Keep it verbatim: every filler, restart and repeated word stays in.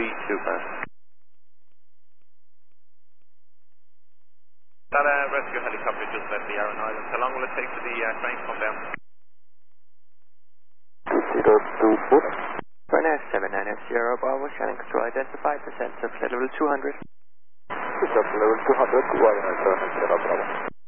three super. That uh, rescue helicopter just left the Aran Islands. How long will it take for the uh, crane to come down? two zero two foot. Ryanair seven nine F zero Bravo, Shannon Control identified, descent of level two hundred. Descent level two hundred, Ryanair seven nine zero Bravo.